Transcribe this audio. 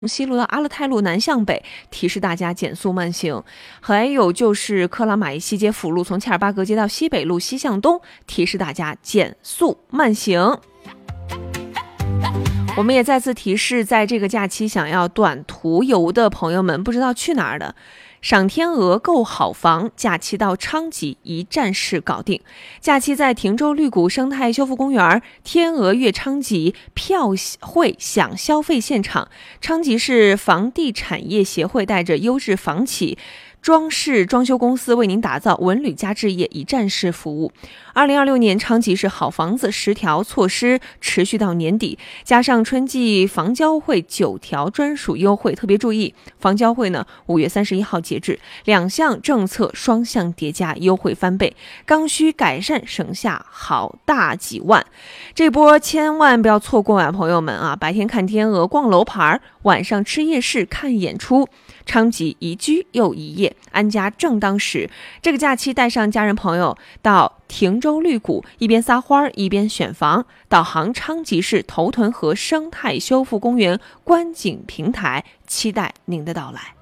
西路到阿勒泰路南向北，提示大家减速慢行。还有就是克拉玛依西街辅路从切尔巴格街到西北路西向东，提示大家减速慢行。我们也再次提示，在这个假期想要短途游的朋友们，不知道去哪儿的，赏天鹅购好房，假期到昌吉一站式搞定。假期在亭州绿谷生态修复公园，天鹅悦昌吉票会享消费现场。昌吉市房地产业协会带着优质房企装饰装修公司为您打造文旅加置业一站式服务。2026年昌吉市好房子10条措施持续到年底，加上春季房交会9条专属优惠，特别注意，房交会呢5月31号截止，2项政策双向叠加，优惠翻倍，刚需改善省下好大几万，这波千万不要错过啊，朋友们啊！白天看天鹅、逛楼盘，晚上吃夜市、看演出。昌吉宜居又宜业，安家正当时。这个假期带上家人朋友到亭州绿谷，一边撒欢一边选房。导航昌吉市头屯河生态修复公园观景平台，期待您的到来。